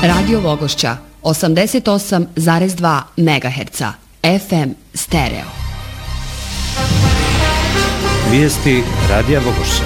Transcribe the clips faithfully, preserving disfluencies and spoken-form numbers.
Radio Vogošća, osamdeset osam zarez dva megaherca, F M stereo. Vijesti Radija Vogošća.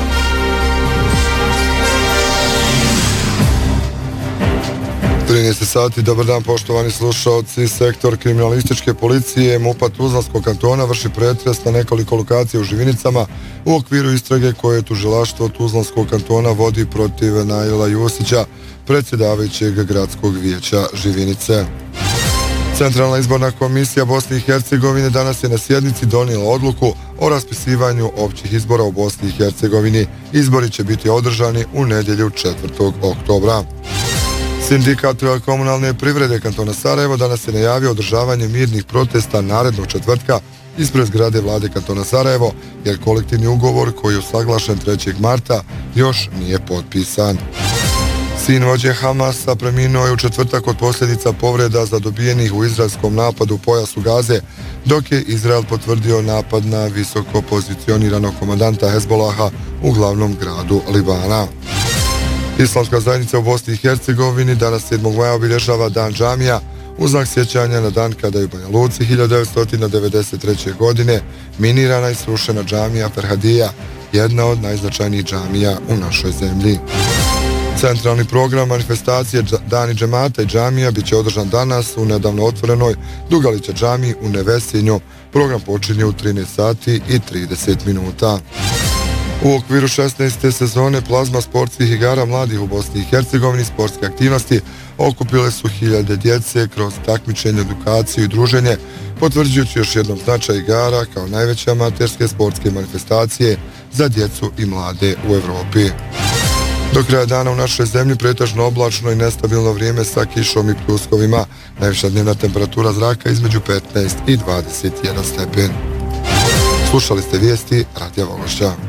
trinaest sati, dobar dan poštovani slušalci. Sektor kriminalističke policije MUP-a Tuzlanskog kantona vrši pretres na nekoliko lokacija u Živinicama u okviru istrage koje tužilaštvo Tuzlanskog kantona vodi protiv Naila Jusića, predsjedavajućeg gradskog vijeća Živinice. Centralna izborna komisija Bosne i Hercegovine danas je na sjednici donijela odluku o raspisivanju općih izbora u Bosni i Hercegovini. Izbori će biti održani u nedjelju četvrtog oktobra. Sindikat komunalne privrede kantona Sarajevo danas je najavio održavanje mirnih protesta narednog četvrtka ispred zgrade vlade kantona Sarajevo, jer kolektivni ugovor koji je usaglašen trećeg marta još nije potpisan. Sin vođe Hamasa preminuo je u četvrtak od posljedica povreda zadobijenih u izraelskom napadu u pojasu Gaze, dok je Izrael potvrdio napad na visoko pozicioniranog komandanta Hezbolaha u glavnom gradu Libana. Islamska zajednica u Bosni i Hercegovini danas sedmog maja obilježava Dan džamija u znak sjećanja na dan kada je u Banja Luci hiljadu devetsto devedeset treće. godine minirana i srušena džamija Ferhadija, jedna od najznačajnijih džamija u našoj zemlji. Centralni program manifestacije Dani džemata i džamija bit će održan danas u nedavno otvorenoj Dugalića džamiji u Nevesinju. Program počinje u trinaest sati i trideset minuta. U okviru šesnaeste sezone plazma sportskih igara mladih u Bosni i Hercegovini sportske aktivnosti okupile su hiljade djece kroz takmičenje, edukaciju i druženje, potvrđujući još jednom značaj igara kao najveće amaterske sportske manifestacije za djecu i mlade u Evropi. Do kraja dana u našoj zemlji pretežno oblačno i nestabilno vrijeme sa kišom i pljuskovima. Najviša dnevna temperatura zraka između petnaest i dvadeset jedan stepen. Slušali ste vijesti Radija Vogošća.